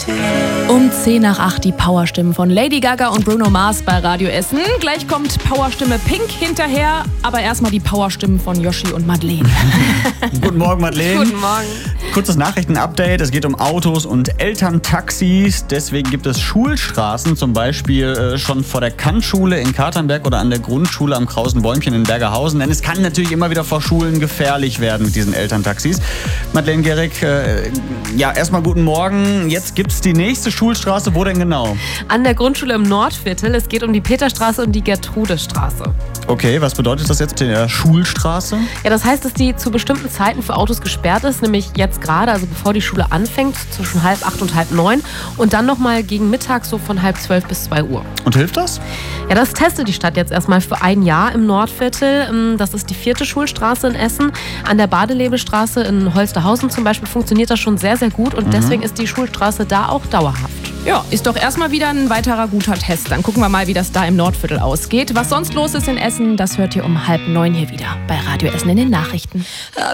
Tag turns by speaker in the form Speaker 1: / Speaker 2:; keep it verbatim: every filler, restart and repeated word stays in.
Speaker 1: Um zehn nach acht die Powerstimmen von Lady Gaga und Bruno Mars bei Radio Essen. Gleich kommt Powerstimme Pink hinterher, aber erstmal die Powerstimmen von Yoshi und Madeleine.
Speaker 2: Guten Morgen, Madeleine.
Speaker 3: Guten Morgen.
Speaker 2: Kurzes Nachrichtenupdate. Es geht um Autos und Elterntaxis. Deswegen gibt es Schulstraßen, zum Beispiel äh, schon vor der Kantschule in Katernberg oder an der Grundschule am Krausen-Bäumchen in Bergerhausen. Denn es kann natürlich immer wieder vor Schulen gefährlich werden mit diesen Elterntaxis. Madeleine Gehrig, äh, ja, erstmal guten Morgen. Jetzt gibt es die nächste Schulstraße. Wo denn genau?
Speaker 3: An der Grundschule im Nordviertel. Es geht um die Peterstraße und die Gertrudestraße.
Speaker 2: Okay, was bedeutet das jetzt in der Schulstraße?
Speaker 3: Ja, das heißt, dass die zu bestimmten Zeiten für Autos gesperrt ist, nämlich jetzt gerade, also bevor die Schule anfängt, zwischen halb acht und halb neun und dann nochmal gegen Mittag, so von halb zwölf bis zwei Uhr.
Speaker 2: Und hilft das?
Speaker 3: Ja, das testet die Stadt jetzt erstmal für ein Jahr im Nordviertel. Das ist die vierte Schulstraße in Essen. An der Badelebelstraße in Holsterhausen zum Beispiel funktioniert das schon sehr, sehr gut und mhm. deswegen ist die Schulstraße da auch dauerhaft.
Speaker 1: Ja, ist doch erstmal wieder ein weiterer guter Test. Dann gucken wir mal, wie das da im Nordviertel ausgeht. Was sonst los ist in Essen, das hört ihr um halb neun hier wieder bei Radio Essen in den Nachrichten.